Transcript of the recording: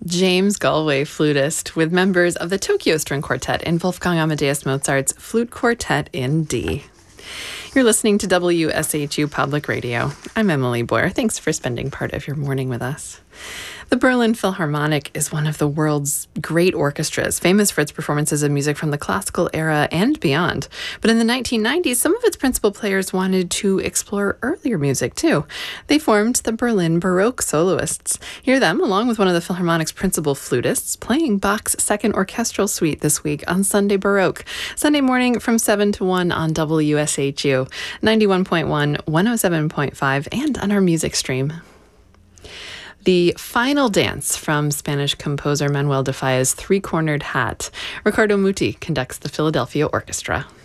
James Galway, flutist, with members of the Tokyo String Quartet and Wolfgang Amadeus Mozart's Flute Quartet in D. You're listening to WSHU Public Radio. I'm Emily Boyer. Thanks for spending part of your morning with us. The Berlin Philharmonic is one of the world's great orchestras, famous for its performances of music from the classical era and beyond. But in the 1990s, some of its principal players wanted to explore earlier music, too. They formed the Berlin Baroque Soloists. Hear them, along with one of the Philharmonic's principal flutists, playing Bach's Second Orchestral Suite this week on Sunday Baroque. Sunday morning from 7 to 1 on WSHU, 91.1, 107.5, and on our music stream. The Final Dance from Spanish composer Manuel de Falla's Three-Cornered Hat. Ricardo Muti conducts the Philadelphia Orchestra.